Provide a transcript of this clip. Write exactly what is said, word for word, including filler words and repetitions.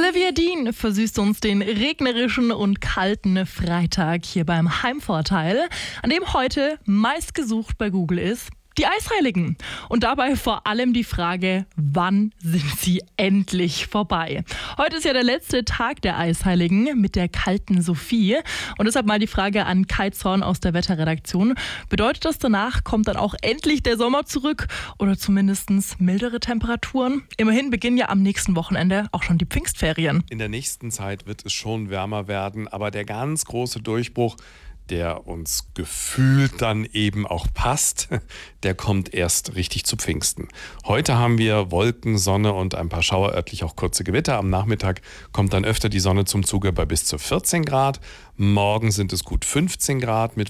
Olivia Dean versüßt uns den regnerischen und kalten Freitag hier beim Heimvorteil, an dem heute meistgesucht bei Google ist die Eisheiligen. Und dabei vor allem die Frage, wann sind sie endlich vorbei? Heute ist ja der letzte Tag der Eisheiligen mit der kalten Sophie. Und deshalb mal die Frage an Kai Zorn aus der Wetterredaktion. Bedeutet das, danach kommt dann auch endlich der Sommer zurück oder zumindest mildere Temperaturen? Immerhin beginnen ja am nächsten Wochenende auch schon die Pfingstferien. In der nächsten Zeit wird es schon wärmer werden, aber der ganz große Durchbruch, der uns gefühlt dann eben auch passt, der kommt erst richtig zu Pfingsten. Heute haben wir Wolken, Sonne und ein paar Schauer, örtlich auch kurze Gewitter. Am Nachmittag kommt dann öfter die Sonne zum Zuge bei bis zu vierzehn Grad. Morgen sind es gut fünfzehn Grad mit